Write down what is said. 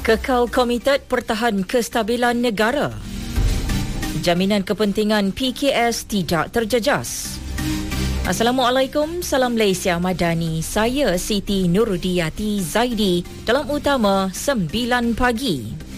Kekal komited pertahan kestabilan negara. Jaminan kepentingan PKS tidak terjejas. Assalamualaikum, salam Malaysia Madani. Saya Siti Nurudiyati Zaidi dalam utama 9 pagi.